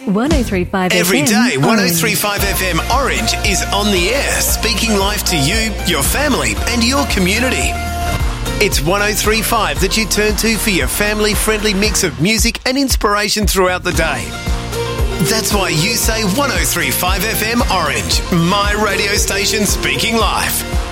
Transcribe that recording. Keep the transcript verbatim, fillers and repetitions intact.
one oh three point five Every F M day, one oh Orange. three point five F M Orange is on the air, speaking life to you, your family and your community. It's one oh three point five that you turn to for your family-friendly mix of music and inspiration throughout the day. That's why you say one oh three point five F M Orange, my radio station speaking life.